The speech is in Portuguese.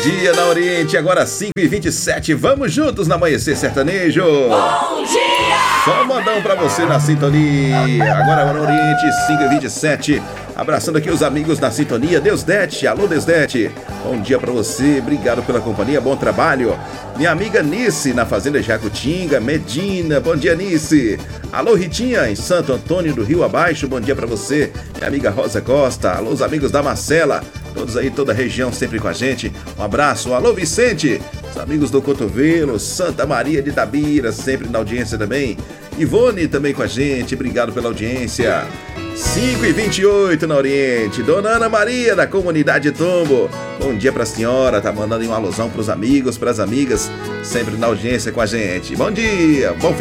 dia na Oriente, agora 5h27, vamos juntos no Amanhecer Sertanejo. Bom dia! Só mandão pra você na sintonia, agora na Oriente, 5h27, abraçando aqui os amigos na sintonia, Deusdete, alô Deusdete, bom dia pra você, obrigado pela companhia, bom trabalho. Minha amiga Nice, na Fazenda Jacutinga, Medina, bom dia Nice. Alô Ritinha, em Santo Antônio do Rio Abaixo, bom dia pra você. Minha amiga Rosa Costa, alô os amigos da Marcela, todos aí, toda a região sempre com a gente. Um abraço, alô Vicente, os amigos do Cotovelo, Santa Maria de Itabira, sempre na audiência também. Ivone também com a gente, obrigado pela audiência. 5h28 na Oriente, Dona Ana Maria da Comunidade Tombo, bom dia pra senhora, tá mandando uma alusão pros amigos, pras amigas, sempre na audiência com a gente. Bom dia, bom